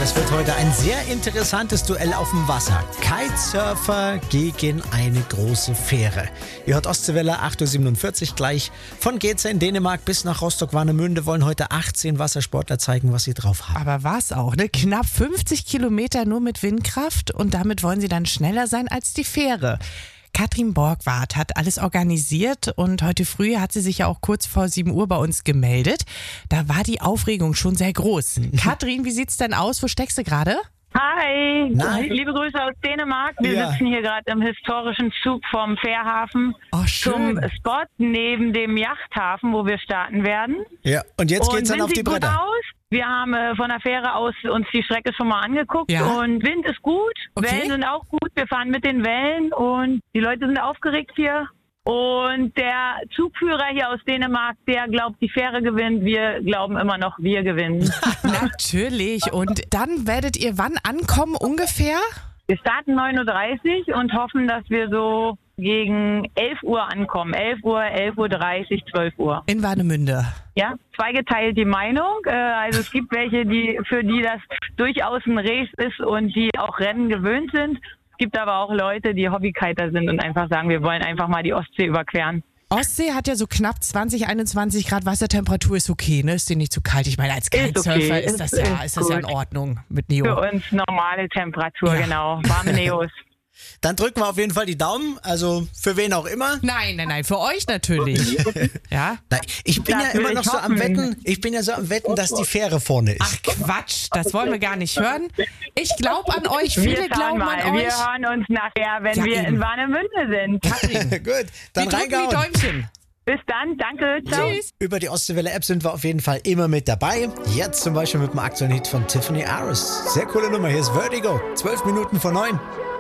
Es wird heute ein sehr interessantes Duell auf dem Wasser. Kitesurfer gegen eine große Fähre. Ihr hört Ostseewelle 8.47 Uhr gleich. Von Geza in Dänemark bis nach Rostock-Warnemünde wollen heute 18 Wassersportler zeigen, was sie drauf haben. Aber was auch, ne? Knapp 50 Kilometer nur mit Windkraft und damit wollen sie dann schneller sein als die Fähre. Katrin Borgwardt hat alles organisiert und heute früh hat sie sich ja auch kurz vor 7 Uhr bei uns gemeldet. Da war die Aufregung schon sehr groß. Katrin, wie sieht's denn aus? Wo steckst du gerade? Hi, Nein. liebe Grüße aus Dänemark. Wir Ja. sitzen hier gerade im historischen Zug vom Fährhafen Oh, schön. zum Spot neben dem Yachthafen, wo wir starten werden. Ja, und jetzt Und geht's dann Wind auf die sieht gut Bretter. aus. Wir haben von der Fähre aus uns die Strecke schon mal angeguckt Ja. und Wind ist gut, Okay. Wellen sind auch gut. Wir fahren mit den Wellen und die Leute sind aufgeregt hier. Und der Zugführer hier aus Dänemark, der glaubt, die Fähre gewinnt. Wir glauben immer noch, wir gewinnen. Natürlich. Und dann werdet ihr wann ankommen ungefähr? Wir starten 9.30 Uhr und hoffen, dass wir so gegen 11 Uhr ankommen. 11 Uhr, 11.30 Uhr, 12 Uhr. In Warnemünde. Ja, zweigeteilt die Meinung. Also es gibt welche, für die das durchaus ein Race ist und die auch Rennen gewöhnt sind. Es gibt aber auch Leute, die Hobbykiter sind und einfach sagen, wir wollen einfach mal die Ostsee überqueren. Ostsee hat ja so knapp 20, 21 Grad Wassertemperatur, ist okay, ne? Ist dir nicht zu kalt? Ich meine, als Ist Kitesurfer okay, ist das ja in gut. Ordnung mit Für Neo. uns normale Temperatur, Ja. genau. Warme Neos. Dann drücken wir auf jeden Fall die Daumen, also für wen auch immer. Nein, für euch natürlich. Ja? Nein, ich bin Das ja will immer noch ich so am hoffen. Wetten, dass die Fähre vorne ist. Ach Quatsch, das wollen wir gar nicht hören. Ich glaube an euch, Wir viele schauen glauben mal. an Wir euch. hören uns nachher, wenn Ja, wir eben. in Warnemünde sind. Katrin, Gut, dann wir drücken die reingehauen. Däumchen. Bis dann, danke, ciao. Tschüss. Über die Ostseewelle-App sind wir auf jeden Fall immer mit dabei. Jetzt zum Beispiel mit dem aktuellen Hit von Tiffany Aris. Sehr coole Nummer, hier ist Vertigo, 12 Minuten vor 9.